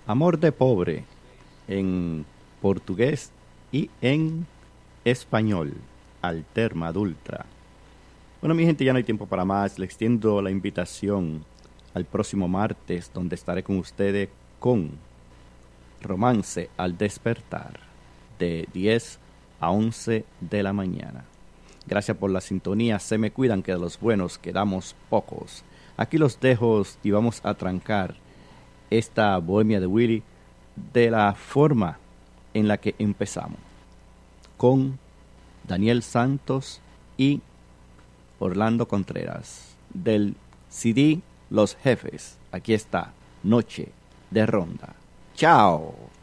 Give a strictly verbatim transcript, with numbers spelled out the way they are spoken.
Amor de pobre en portugués y en español, Alterma Adultra. Bueno, mi gente, ya no hay tiempo para más. Le extiendo la invitación al próximo martes, donde estaré con ustedes con Romance al Despertar, de diez a once de la mañana. Gracias por la sintonía. Se me cuidan, que de los buenos quedamos pocos. Aquí los dejo y vamos a trancar esta Bohemia de Willy de la forma en la que empezamos, con Daniel Santos y Orlando Contreras, del C D Los Jefes. Aquí está, Noche de Ronda. ¡Chao!